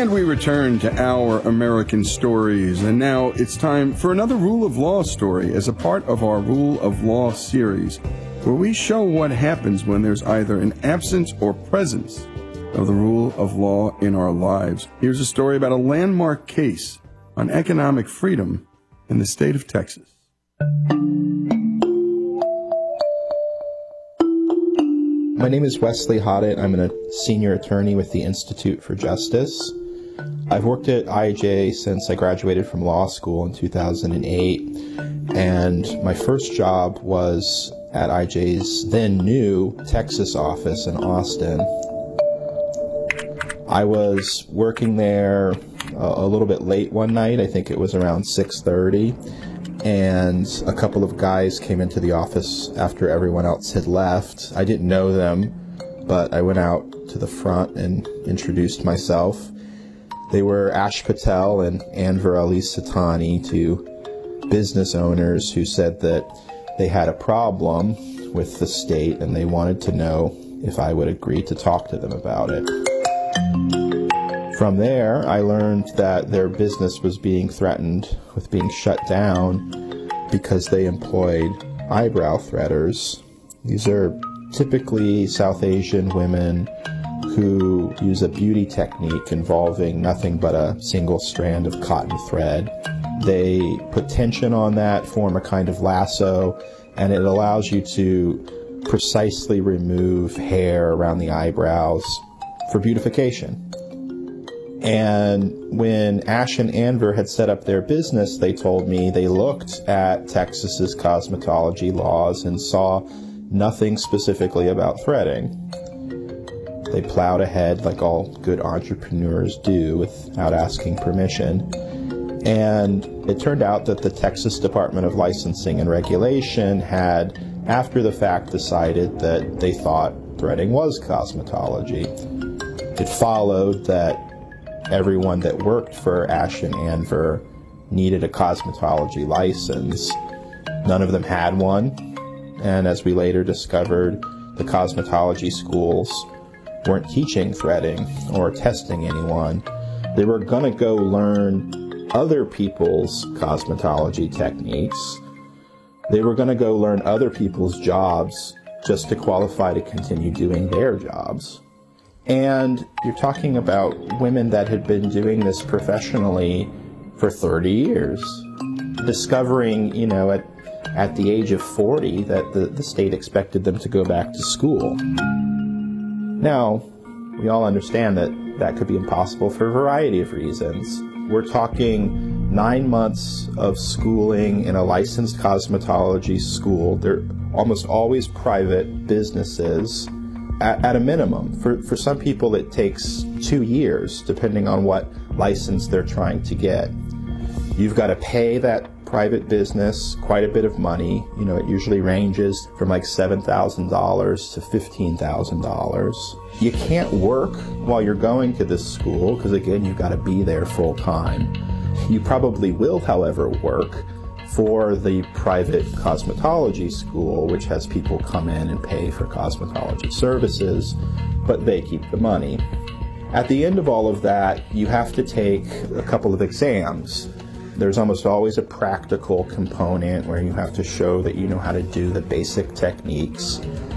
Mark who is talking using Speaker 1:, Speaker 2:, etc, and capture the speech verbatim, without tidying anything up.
Speaker 1: And we return to Our American Stories, and now it's time for another Rule of Law story as a part of our Rule of Law series, where we show what happens when there's either an absence or presence of the rule of law in our lives. Here's a story about a landmark case on economic freedom in the state of Texas.
Speaker 2: My name is Wesley Hoddett. I'm a senior attorney with the Institute for Justice. I've worked at I J since I graduated from law school in two thousand eight, and my first job was at I J's then new Texas office in Austin. I was working there a little bit late one night. I think it was around six thirty, and a couple of guys came into the office after everyone else had left. I didn't know them, but I went out to the front and introduced myself. They were Ash Patel and Anver Ali Satani, two business owners who said that they had a problem with the state and they wanted to know if I would agree to talk to them about it. From there, I learned that their business was being threatened with being shut down because they employed eyebrow threaders. These are typically South Asian women who use a beauty technique involving nothing but a single strand of cotton thread. They put tension on that, form a kind of lasso, and it allows you to precisely remove hair around the eyebrows for beautification. And when Ash and Anver had set up their business, they told me they looked at Texas's cosmetology laws and saw nothing specifically about threading. They plowed ahead like all good entrepreneurs do without asking permission. And it turned out that the Texas Department of Licensing and Regulation had, after the fact, decided that they thought threading was cosmetology. It followed that everyone that worked for Ash and Anver needed a cosmetology license. None of them had one, and as we later discovered, the cosmetology schools weren't teaching threading or testing anyone. They were going to go learn other people's cosmetology techniques. They were going to go learn other people's jobs just to qualify to continue doing their jobs. And you're talking about women that had been doing this professionally for thirty years, discovering, you know, at, at the age of forty that the, the state expected them to go back to school. Now, we all understand that that could be impossible for a variety of reasons. We're talking nine months of schooling in a licensed cosmetology school. They're almost always private businesses. At, at a minimum. For, for some people, it takes two years, depending on what license they're trying to get. You've got to pay that private business quite a bit of money. You know, it usually ranges from like seven thousand dollars to fifteen thousand dollars. You can't work while you're going to this school, because again, you've got to be there full time. You probably will, however, work for the private cosmetology school, which has people come in and pay for cosmetology services, but they keep the money. At the end of all of that, you have to take a couple of exams. There's almost always a practical component where you have to show that you know how to do the basic techniques.